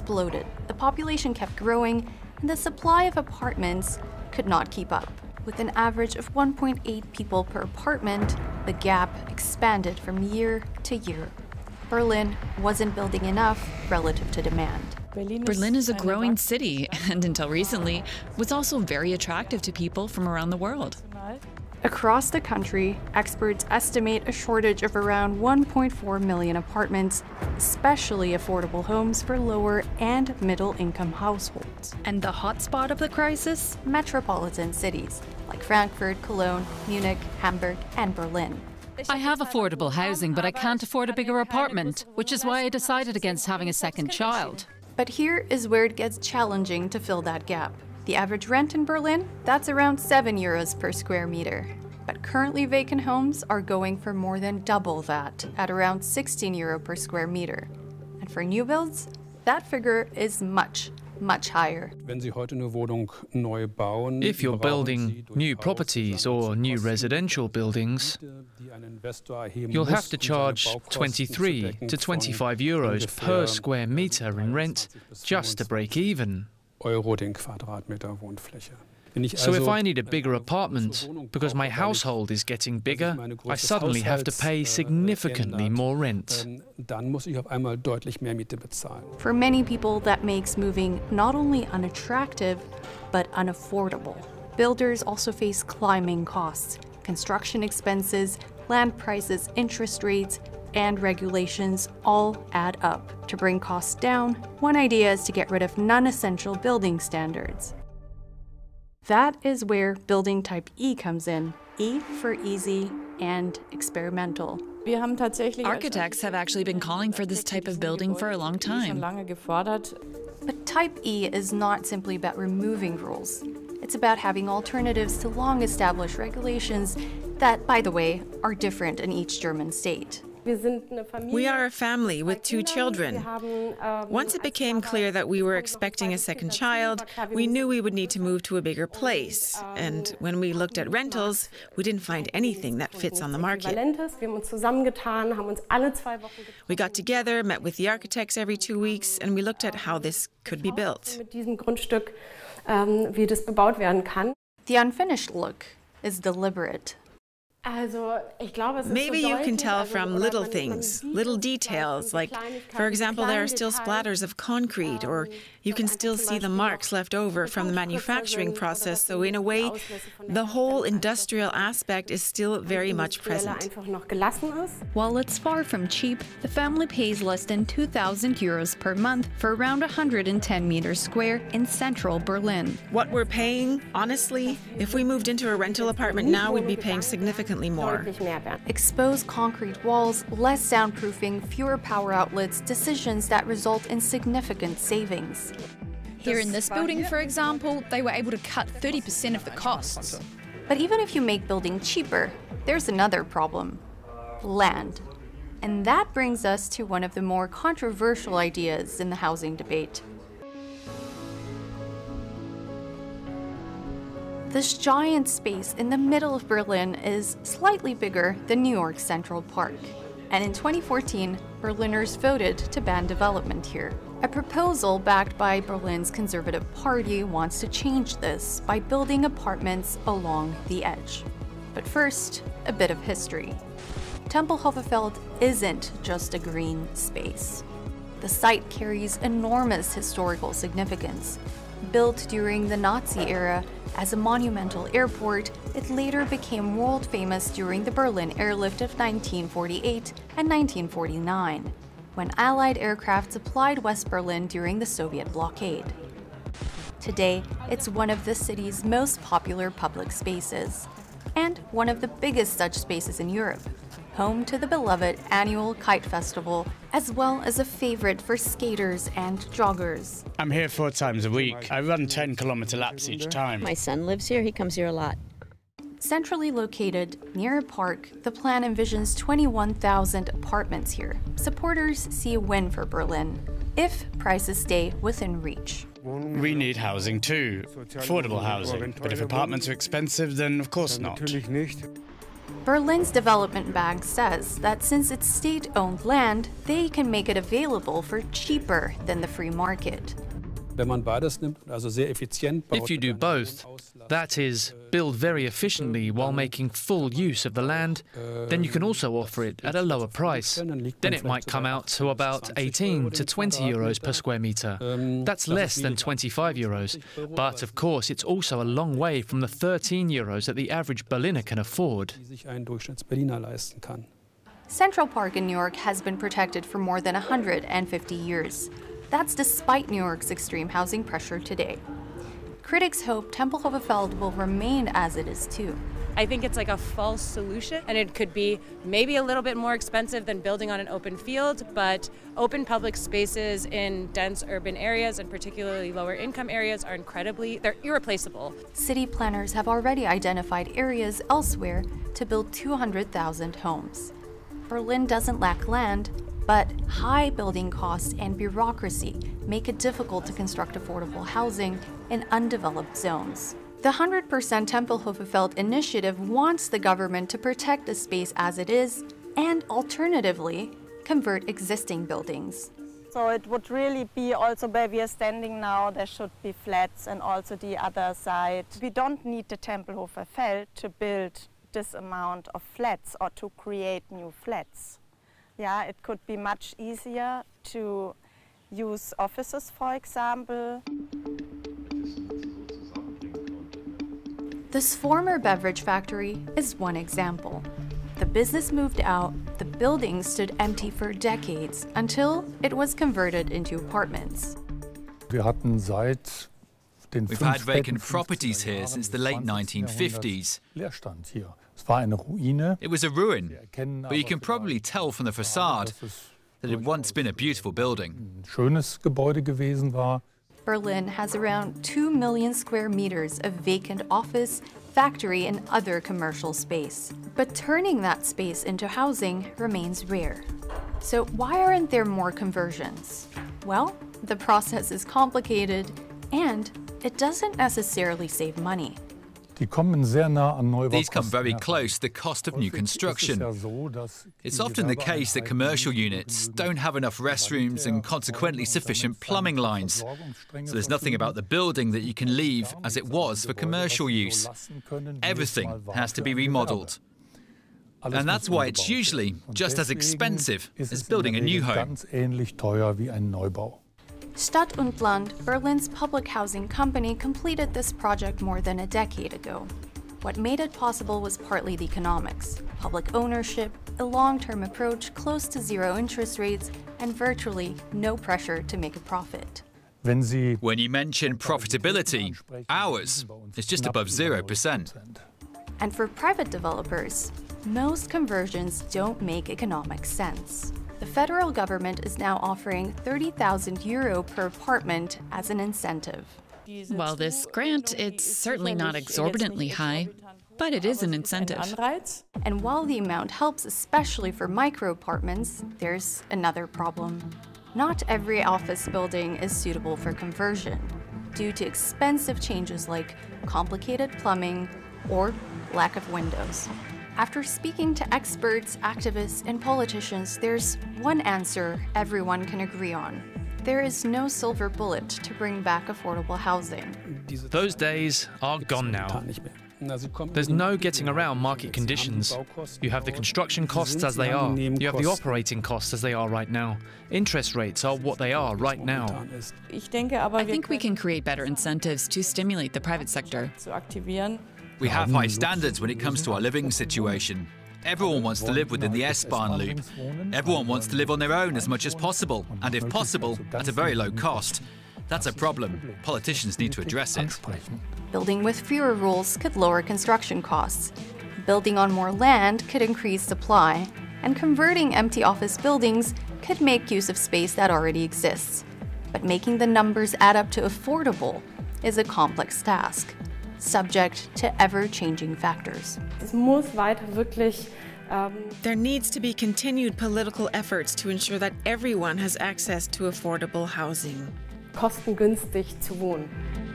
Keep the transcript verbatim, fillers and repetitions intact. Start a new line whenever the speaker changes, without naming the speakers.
exploded. The population kept growing, and the supply of apartments could not keep up. With an average of one point eight people per apartment, the gap expanded from year to year. Berlin wasn't building enough relative to demand.
Berlin is a growing city, and until recently, was also very attractive to people from around the world.
Across the country, experts estimate a shortage of around one point four million apartments, especially affordable homes for lower and middle-income households.
And the hotspot of the crisis?
Metropolitan cities like Frankfurt, Cologne, Munich, Hamburg, and Berlin.
I have affordable housing, but I can't afford a bigger apartment, which is why I decided against having a second child.
But here is where it gets challenging to fill that gap. The average rent in Berlin, that's around seven euros per square meter. But currently vacant homes are going for more than double that, at around sixteen euro per square meter. And for new builds, that figure is much, much higher.
If you're building new properties or new residential buildings, you'll have to charge twenty-three to twenty-five euros per square meter in rent just to break even. So if I need a bigger apartment, because my household is getting bigger, I suddenly have to pay significantly more rent.
For many people, that makes moving not only unattractive, but unaffordable. Builders also face climbing costs, construction expenses, land prices, interest rates, and regulations all add up. To bring costs down, one idea is to get rid of non-essential building standards. That is where building type E comes in. E for easy and experimental.
Architects have actually been calling for this type of building for a long time.
But type E is not simply about removing rules. It's about having alternatives to long-established regulations that, by the way, are different in each German state.
We are a family with two children. Once it became clear that we were expecting a second child, we knew we would need to move to a bigger place. And when we looked at rentals, we didn't find anything that fits on the market. We got together, met with the architects every two weeks, and we looked at how this could be built.
The unfinished look is deliberate.
Maybe you can tell from little things, little details, like, for example, there are still splatters of concrete, or you can still see the marks left over from the manufacturing process, so in a way, the whole industrial aspect is still very much present.
While it's far from cheap, the family pays less than two thousand euros per month for around one hundred ten meters square in central Berlin.
What we're paying, honestly, if we moved into a rental apartment now, we'd be paying significantly more.
Exposed concrete walls, less soundproofing, fewer power outlets, decisions that result in significant savings.
Here in this building, for example, they were able to cut thirty percent of the costs.
But even if you make building cheaper, there's another problem: land. And that brings us to one of the more controversial ideas in the housing debate. This giant space in the middle of Berlin is slightly bigger than New York's Central Park. And in twenty fourteen, Berliners voted to ban development here. A proposal backed by Berlin's Conservative Party wants to change this by building apartments along the edge. But first, a bit of history. Tempelhofer isn't just a green space. The site carries enormous historical significance. Built during the Nazi era as a monumental airport, it later became world famous during the Berlin airlift of nineteen forty-eight and nineteen forty-nine, when Allied aircraft supplied West Berlin during the Soviet blockade. Today, it's one of the city's most popular public spaces, and one of the biggest such spaces in Europe, home to the beloved annual Kite Festival, as well as a favorite for skaters and joggers.
I'm here four times a week. I run ten kilometer laps each time.
My son lives here, he comes here a lot.
Centrally located near a park, the plan envisions twenty-one thousand apartments here. Supporters see a win for Berlin, if prices stay within reach.
We need housing too, affordable housing, but if apartments are expensive, then of course not.
Berlin's development bank says that since it's state-owned land, they can make it available for cheaper than the free market.
If you do both, that is, build very efficiently while making full use of the land, then you can also offer it at a lower price. Then it might come out to about eighteen to twenty euros per square meter. That's less than twenty-five euros, but of course it's also a long way from the thirteen euros that the average Berliner can afford.
Central Park in New York has been protected for more than one hundred fifty years. That's despite New York's extreme housing pressure today. Critics hope Tempelhofer Feld will remain as it is too.
I think it's like a false solution, and it could be maybe a little bit more expensive than building on an open field, but open public spaces in dense urban areas, and particularly lower income areas, are incredibly, they're irreplaceable.
City planners have already identified areas elsewhere to build two hundred thousand homes. Berlin doesn't lack land, but high building costs and bureaucracy make it difficult to construct affordable housing in undeveloped zones. The one hundred percent Tempelhofer Feld initiative wants the government to protect the space as it is and, alternatively, convert existing buildings.
So it would really be also where we are standing now, there should be flats, and also the other side. We don't need the Tempelhofer Feld to build this amount of flats or to create new flats. Yeah, it could be much easier to use offices, for example.
This former beverage factory is one example. The business moved out, the building stood empty for decades until it was converted into apartments.
We've had vacant properties here since the late nineteen fifties. It was a ruin, but you can probably tell from the facade that it had once been a beautiful building.
Berlin has around two million square meters of vacant office, factory, and other commercial space. But turning that space into housing remains rare. So why aren't there more conversions? Well, the process is complicated, and it doesn't necessarily save money.
These come very close to the cost of new construction. It's often the case that commercial units don't have enough restrooms and consequently sufficient plumbing lines. So there's nothing about the building that you can leave as it was for commercial use. Everything has to be remodeled. And that's why it's usually just as expensive as building a new home.
Stadt und Land, Berlin's public housing company, completed this project more than a decade ago. What made it possible was partly the economics, public ownership, a long-term approach, close to zero interest rates, and virtually no pressure to make a profit.
When you mention profitability, ours is just above zero percent.
And for private developers, most conversions don't make economic sense. The federal government is now offering thirty thousand euro per apartment as an incentive.
While this grant, it's certainly not exorbitantly high, but it is an incentive.
And while the amount helps especially for micro apartments, there's another problem. Not every office building is suitable for conversion due to expensive changes like complicated plumbing or lack of windows. After speaking to experts, activists, and politicians, there's one answer everyone can agree on. There is no silver bullet to bring back affordable housing.
Those days are gone now. There's no getting around market conditions. You have the construction costs as they are. You have the operating costs as they are right now. Interest rates are what they are right now.
I think we can create better incentives to stimulate the private sector.
We have high standards when it comes to our living situation. Everyone wants to live within the S-Bahn loop. Everyone wants to live on their own as much as possible, and if possible, at a very low cost. That's a problem. Politicians need to address it.
Building with fewer rules could lower construction costs. Building on more land could increase supply. And converting empty office buildings could make use of space that already exists. But making the numbers add up to affordable is a complex task, subject to ever-changing factors.
There needs to be continued political efforts to ensure that everyone has access to affordable housing.
Kostengünstig zu wohnen.